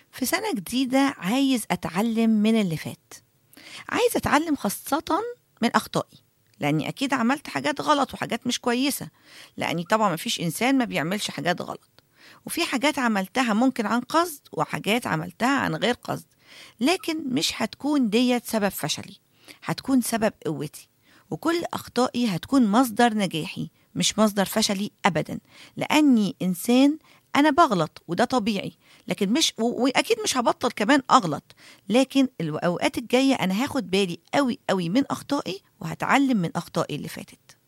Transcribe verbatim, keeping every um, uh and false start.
في سنة جديدة عايز أتعلم من اللي فات، عايز أتعلم خاصة من أخطائي، لأني أكيد عملت حاجات غلط وحاجات مش كويسة، لأني طبعا مفيش إنسان ما بيعملش حاجات غلط، وفي حاجات عملتها ممكن عن قصد وحاجات عملتها عن غير قصد، لكن مش هتكون ديت سبب فشلي، هتكون سبب قوتي، وكل أخطائي هتكون مصدر نجاحي مش مصدر فشلي أبدا، لأني إنسان أنا بغلط وده طبيعي، لكن مش و- وأكيد مش هبطل كمان أغلط، لكن الأوقات الجاية أنا هاخد بالي قوي قوي من أخطائي وهتعلم من أخطائي اللي فاتت.